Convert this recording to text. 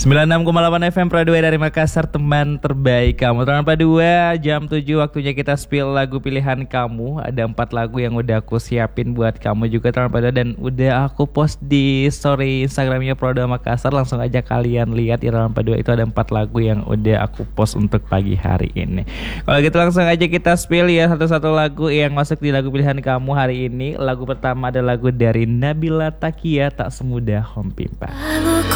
96,8 FM Pro 2 dari Makassar, teman terbaik kamu. Teman Pro 2, jam 7 waktunya kita spill lagu pilihan kamu. Ada 4 lagu yang udah aku siapin buat kamu juga teman Pro 2, dan udah aku post di story Instagramnya Pro 2 Makassar. Langsung aja kalian lihat ya teman Pro 2, itu ada 4 lagu yang udah aku post untuk pagi hari ini. Kalau gitu langsung aja kita spill ya satu-satu lagu yang masuk di lagu pilihan kamu hari ini. Lagu pertama ada lagu dari Nabila Takia, Tak Semudah Hom Pimpa.